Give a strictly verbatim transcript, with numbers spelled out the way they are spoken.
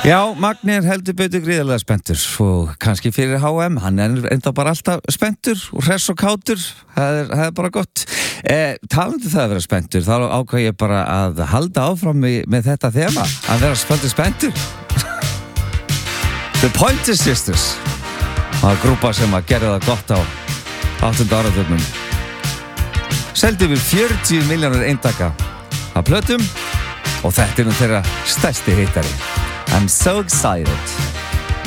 Já, Magni er heldur betur gríðarlega spenntur og kannski fyrir H M, hann er enda bara alltaf spenntur og hress og kátur, það er, það er bara gott. Eh, talandi það að vera spenntur, þá ákvað ég bara að halda áfram með, með þetta þema, að vera spenntur spenntur. The Pointer Sisters, það er grúpa sem að gera það gott á áttunda áratugnum. Seldi yfir fjörutíu milljónir eintaka af plötum og þetta er nú þeirra stærsti hittari. I'm so excited.